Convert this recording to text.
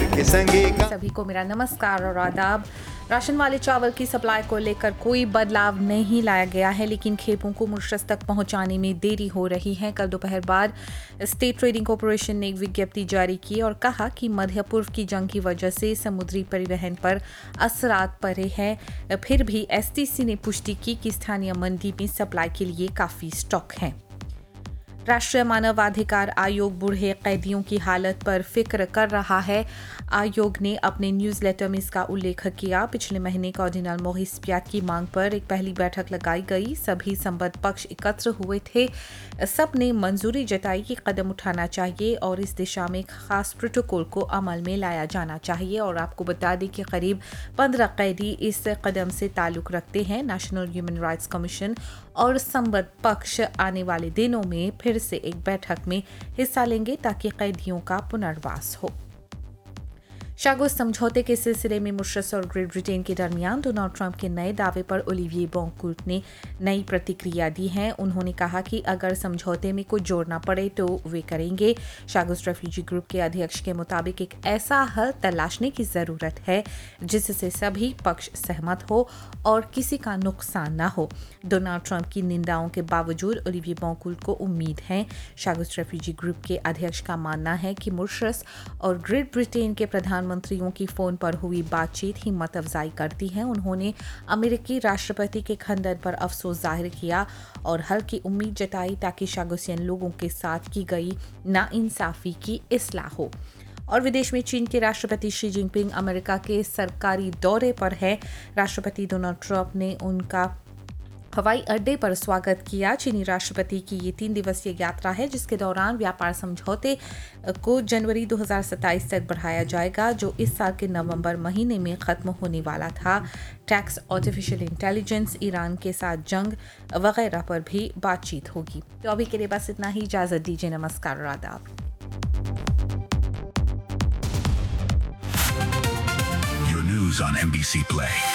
के संगे सभी को मेरा नमस्कार और आदाब। राशन वाले चावल की सप्लाई को लेकर कोई बदलाव नहीं लाया गया है, लेकिन खेपों को मुर्शस तक पहुंचाने में देरी हो रही है। कल दोपहर बाद स्टेट ट्रेडिंग कॉरपोरेशन ने एक विज्ञप्ति जारी की और कहा कि मध्य पूर्व की जंग की वजह से समुद्री परिवहन पर असरात पड़े हैं। फिर भी एसटीसी ने पुष्टि की कि स्थानीय मंडी में सप्लाई के लिए काफ़ी स्टॉक है। राष्ट्रीय मानवाधिकार आयोग बूढ़े कैदियों की हालत पर फिक्र कर रहा है। आयोग ने अपने न्यूज़लेटर में इसका उल्लेख किया। पिछले महीने कार्डिनल मोरिस पियाट की मांग पर एक पहली बैठक लगाई गई। सभी संबद्ध पक्ष एकत्र हुए थे। सब ने मंजूरी जताई कि कदम उठाना चाहिए और इस दिशा में एक खास प्रोटोकॉल को अमल में लाया जाना चाहिए। और आपको बता दें कि करीब 15 कैदी इस कदम से ताल्लुक़ रखते हैं। नेशनल ह्यूमन राइट्स कमीशन और संबद्ध पक्ष आने वाले दिनों में फिर से एक बैठक में हिस्सा लेंगे ताकि कैदियों का पुनर्वास हो। शागोस समझौते के सिलसिले में मुर्शस और ग्रेट ब्रिटेन के दरमियान डोनाल्ड ट्रंप के नए दावे पर ओलिविये बोंकुल्ट ने नई प्रतिक्रिया दी है। उन्होंने कहा कि अगर समझौते में कुछ जोड़ना पड़े तो वे करेंगे। शागोस रेफ्यूजी ग्रुप के अध्यक्ष के मुताबिक एक ऐसा हल तलाशने की ज़रूरत है जिससे सभी पक्ष सहमत हो और किसी का नुकसान न हो। डोनाल्ड ट्रंप की निंदाओं के बावजूद ओलिविये बोंकुल्ट को उम्मीद है। शागोस रेफ्यूजी ग्रुप के अध्यक्ष का मानना है कि मुर्शस और ग्रेट ब्रिटेन के प्रधानमंत्रियों की फोन पर हुई बातचीत हिम्मत अफजाई करती है। उन्होंने अमेरिकी राष्ट्रपति के खंडन पर अफसोस जाहिर किया और हल की उम्मीद जताई ताकि शागोसियन लोगों के साथ की गई नाइंसाफी की इस्लाह हो। और विदेश में चीन के राष्ट्रपति शी जिनपिंग अमेरिका के सरकारी दौरे पर है। राष्ट्रपति डोनाल्ड ट्रंप ने उनका हवाई अड्डे पर स्वागत किया। चीनी राष्ट्रपति की ये 3 दिवसीय यात्रा है जिसके दौरान व्यापार समझौते को जनवरी 2027 तक बढ़ाया जाएगा, जो इस साल के नवंबर महीने में खत्म होने वाला था। टैक्स, आर्टिफिशियल इंटेलिजेंस, ईरान के साथ जंग वगैरह पर भी बातचीत होगी। तो अभी के लिए बस इतना ही। इजाजत दीजिए। नमस्कार और आदाब। Your news on NBC Play.